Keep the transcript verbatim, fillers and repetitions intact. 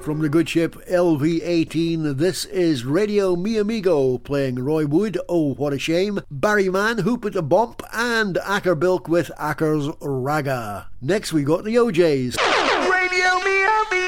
from the good ship L V eighteen, this is Radio Mi Amigo playing Roy Wood, Oh What a Shame, Barry Mann, Hoop at the Bump, and Acker Bilk with Acker's Raga. Next we got the O Js. Radio Mi Amigo!